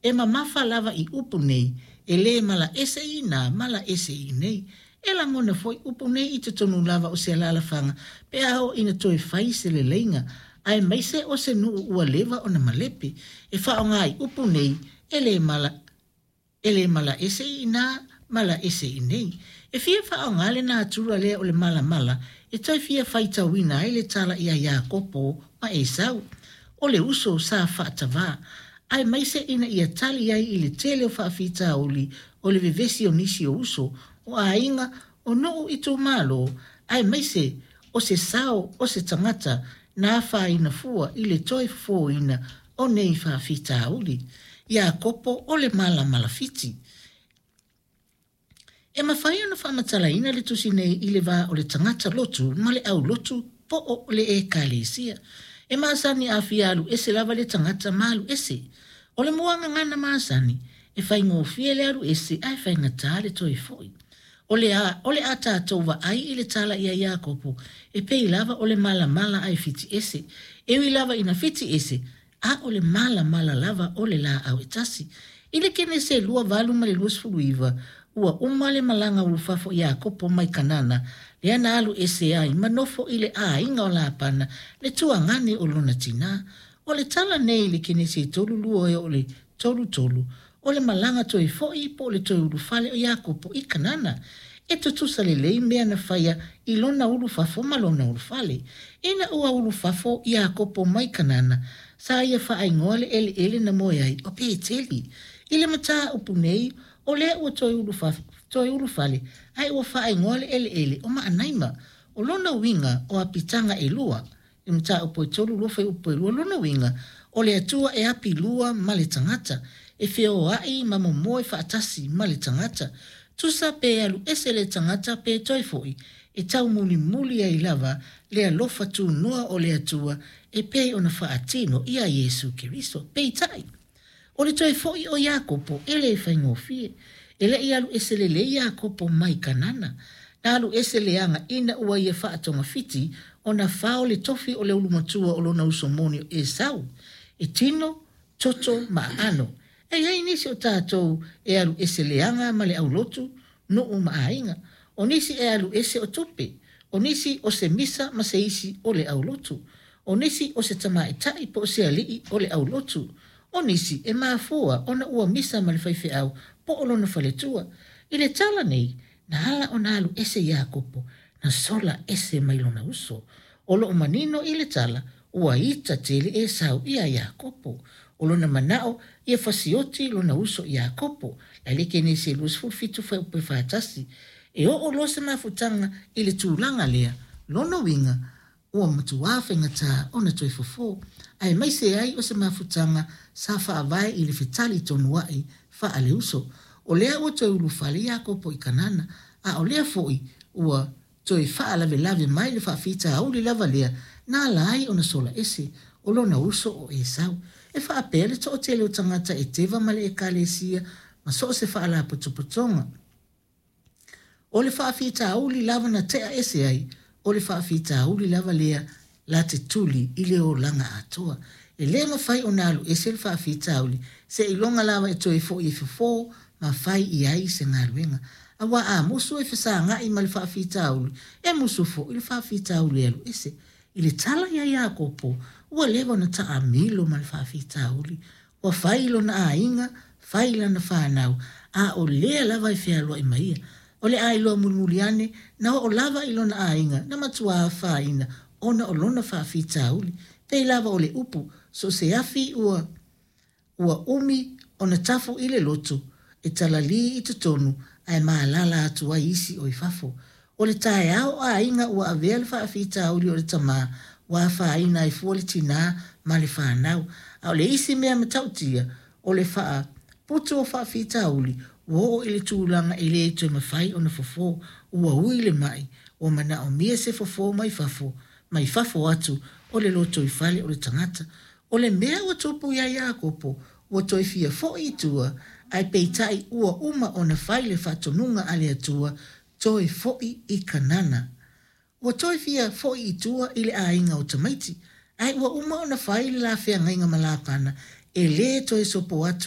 E mamafa lava I upu nei, e le mala ese I na, mala ese I nei. E la ngona foi upu nei I te tonu lava o se alala fanga, pe ao ina toi fai se le leinga, ai maise o se nuu ua leva o na malepe, e whao ngai upu nei, e le mala ese I na, mala ese I nei. E fia whao ngale na atura lea o le mala, e toi fia whaita wina e le tala ia ia kopo ma e sau. O le uso sa whaatawā, ai maise ina ia tali ai I le tele o whaafita oli, o le vivesi o nisi o uso, o a inga o nuu I tō malo, ai maise o se sao o se tangata na wha ina fua I le toi fo ina o nei whaafita oli. Ia kopo o le mala fiti. E mawhai ona whamatala ina le tusi nei I le wā o le tangata lotu, ma le au lotu po o le e kalesia. E maasani a fialu ese lava le tangata malu ese. O le muanga ngana maasani, e whai ngō fie le aru ese, ai whai ngata le toi foi. O le a tātou wa ai I le tala ia Iakopo, e pei lava o le mala ai fiti ese. E wi lava ina fiti ese, a o le mala lava o le la au etasi. I le kene se lua valu ma le luas fuluiva, ua umale malanga ulufafo Iakopo mai kanana, le ana alu ese ai manofo I le a inga o la pana, le tua ngani o luna tina. O le tala nei le kene se tolu lua e o le tolu, o le malanga toi foi po le toi ulufale o Iakopo I kanana. E tutusa le lei mea na whaia I lona ulufafo ma lona ulufale. Ina ua ulufafo Iakopo mai kanana, sa ia wha ngole ele na moe ai o pe teli. I le mata upu nei, o le ua toi ulufale, ai ua wha ngole ele o ma anaima, o lona winga o apitanga e lua. I mta upo tolu lofa upo lua lona winga, o le atua e api lua ma le tangata, e feo ai ma momoe whaatasi ma le tangata. Tusa pe alu ese le tangata pe toi foi, e tau muli ai lava, le alofa tu noa o le atua, e pe ona whaatino ia Yesu Kiristo, pe tai. O le toi foi o Iakopo, ele e whaingofie, ele I alu ese le Iakopo mai kanana, na alu ese le anga ina ua ia whaatonga fiti, o na whao le tofi o le ulumatua o lona usomoni e sau, e tino, toto, maano. E hei nisi o tātou e alu ese le anga ma le au lotu, no o maainga. O nisi e alu ese o tope, o nisi o se misa ma se isi o le au lotu, o nisi o se tama e tai po se alii o le au lotu, o nisi e maafua o na ua misa ma le whaife au po o lona whaletua. I le tala nei, na hala o na alu ese Iakopo, na sola ese mai lona uso. O lo manino I le tala, ua ita tele e sau ia Iakopo. O lona manao, ia fasioti lona uso Iakopo, la leke ne se lus fulfitu fai upe whaatasi. E o lo se mafutanga I le tūlanga lea, lona winga, ua matuafe ngata ona toi fofo. Ai mai se ai o se mafutanga sa whaavai I le fitali tonu ai wha ale uso. O lea ua toi ulufale Iakopo I kanana, a o lea foi ua toi wha lave mai le whaafita au li lava lea, na lai ona sola ese, o lona uso o e sau. E whaapele to o tele o tangata e teva male e kalesia, ma so se whaala putuputonga. O le whaafita au li lava na tea ese ai, o le whaafita au li lava lea la te tuli I le o langa atoa. E le mawhai o nalu ese le whaafita au li, se ilonga lava e toi fo I fo, ma whai I ai se ngaruenga. Awa a musu e whasa nga I ma le whaafita au li, e musu fo I le whaafita au li alu ese. I le tala ia Iakopo, ua lewa na taa milo ma le whaafita au li, ua whailo na a inga, whaila na whanau, a o lea lava I whialua I maia. O le a iloa mulmuliane, na o lava ilo na a inga, na matua a whaina, ona o lona whaafita au li, pei lava o le upu, so se afi ua umi o na tafu I le lotu, e talali I tutonu, ai maalala atua isi o I fafo. O le tae au a inga ua avea le whaafita au li o le tamaa, wa whaina I fua le tina ma le whanau. A o le isi mea matautia, o le whaa putu o whaafita au li, wo I le tūlanga I le eto mawhai o na fofo, ua ui le mai, o mana o mia se fofo mai fafo atu, o le loto I fale o le tangata. O le mea ua topu ia Iakopo, ua toi fia fo I tua, ai peitai ua uma o na whai le whatonunga ale atua, toi fo I kanana. Ua toi fia fo I tua I le ainga o tamaiti, ai ua uma o na whai le la whea ngainga malapana, e le toi sopo atu